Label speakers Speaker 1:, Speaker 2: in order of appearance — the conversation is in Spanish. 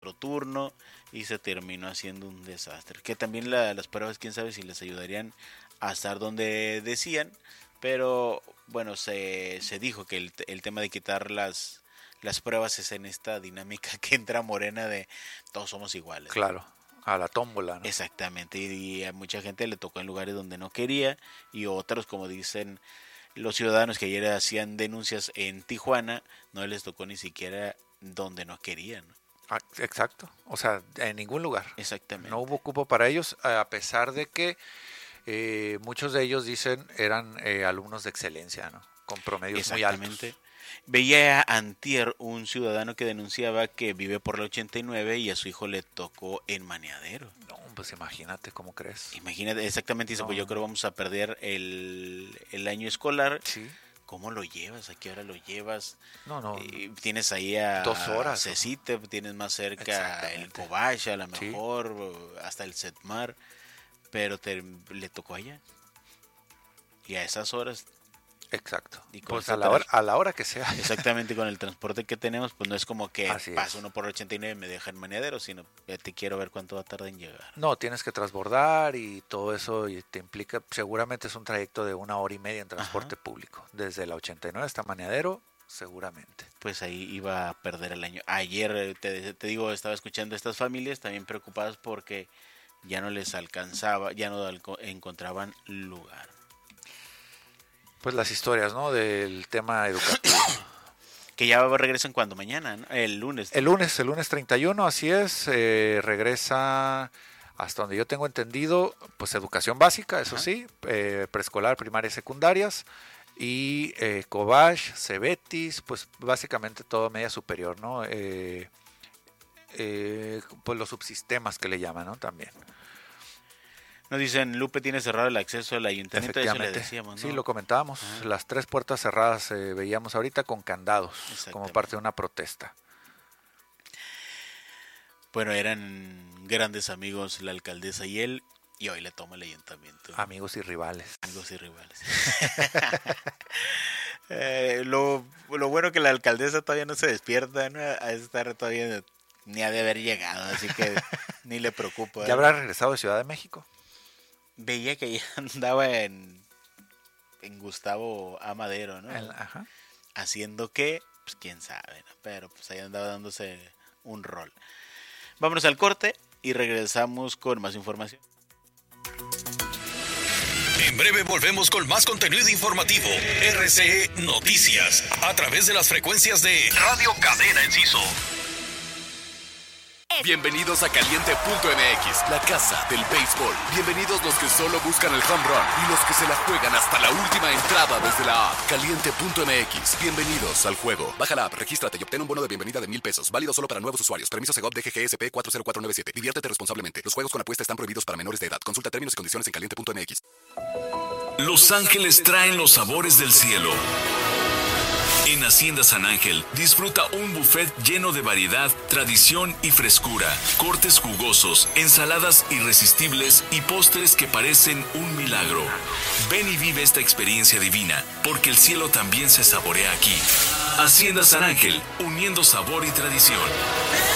Speaker 1: otro turno y se terminó haciendo un desastre. Que también las pruebas, quién sabe si les ayudarían a estar donde decían, pero bueno, se dijo que el tema de quitar las pruebas es en esta dinámica que entra Morena de todos somos iguales.
Speaker 2: Claro, a la tómbola, ¿no?
Speaker 1: Exactamente, y a mucha gente le tocó en lugares donde no quería, y otros, como dicen los ciudadanos que ayer hacían denuncias en Tijuana, no les tocó ni siquiera donde no querían.
Speaker 2: Exacto, o sea, en ningún lugar.
Speaker 1: Exactamente.
Speaker 2: No hubo cupo para ellos, a pesar de que muchos de ellos dicen eran alumnos de excelencia, ¿no? Con promedios muy altos.
Speaker 1: Veía antier un ciudadano que denunciaba que vive por la 89 y a su hijo le tocó en Maniadero.
Speaker 2: No, pues imagínate, ¿cómo crees?
Speaker 1: Imagínate, exactamente, dice,
Speaker 2: No.
Speaker 1: pues yo creo vamos a perder el año escolar.
Speaker 2: Sí.
Speaker 1: ¿Cómo lo llevas? ¿A qué hora lo llevas?
Speaker 2: No.
Speaker 1: Tienes ahí a
Speaker 2: 2 horas.
Speaker 1: Cecite, tienes más cerca el Cobach, a lo mejor, hasta el Setmar, pero le tocó allá. Y a esas horas.
Speaker 2: Exacto.
Speaker 1: Y con
Speaker 2: pues a la hora que sea.
Speaker 1: Exactamente, con el transporte que tenemos, pues no es como que
Speaker 2: Así
Speaker 1: paso uno por 89 y me deja en Maniadero, sino ya te quiero ver cuánto va a tardar en llegar.
Speaker 2: No, tienes que transbordar y todo eso y te implica, seguramente es un trayecto de 1 hora y media en transporte público. Desde la 89 hasta Maniadero, seguramente.
Speaker 1: Pues ahí iba a perder el año. Ayer, te digo, estaba escuchando a estas familias también preocupadas porque ya no les alcanzaba, ya no encontraban lugar.
Speaker 2: Pues las historias, ¿no? Del tema educativo.
Speaker 1: Que ya regresan cuando mañana, ¿no? El lunes.
Speaker 2: El lunes 31, así es. Regresa, hasta donde yo tengo entendido, pues educación básica, eso sí, preescolar, primaria y secundarias. Y Cobach, Cebetis, pues básicamente todo media superior, ¿no? Pues los subsistemas que le llaman, ¿no? También.
Speaker 1: Nos dicen, Lupe tiene cerrado el acceso al ayuntamiento, eso le decíamos, ¿no?
Speaker 2: Sí, lo comentábamos, las 3 puertas cerradas veíamos ahorita con candados, como parte de una protesta.
Speaker 1: Bueno, eran grandes amigos la alcaldesa y él, y hoy le toma el ayuntamiento.
Speaker 2: Amigos y rivales.
Speaker 1: Amigos y rivales. Lo bueno que la alcaldesa todavía no se despierta, ¿no? A estar todavía ni ha de haber llegado, así que ni le preocupa.
Speaker 2: ¿Ya habrá regresado de Ciudad de México?
Speaker 1: Veía que ya andaba en Gustavo A. Madero, ¿no?
Speaker 2: Ajá.
Speaker 1: Haciendo qué, pues quién sabe, ¿no? Pero pues ahí andaba dándose un rol. Vámonos al corte y regresamos con más información.
Speaker 3: En breve volvemos con más contenido informativo. RCE Noticias, a través de las frecuencias de Radio Cadena Enciso. Bienvenidos a Caliente.mx, la casa del béisbol. Bienvenidos los que solo buscan el home run y los que se la juegan hasta la última entrada desde la app. Caliente.mx, bienvenidos al juego. Baja la app, regístrate y obtén un bono de bienvenida de $1,000. Válido solo para nuevos usuarios. Permiso Segov DGGSP 40497. Diviértete responsablemente. Los juegos con apuesta están prohibidos para menores de edad. Consulta términos y condiciones en Caliente.mx. Los ángeles traen los sabores del cielo. En Hacienda San Ángel, disfruta un buffet lleno de variedad, tradición y frescura, cortes jugosos, ensaladas irresistibles y postres que parecen un milagro. Ven y vive esta experiencia divina, porque el cielo también se saborea aquí. Hacienda San Ángel, uniendo sabor y tradición.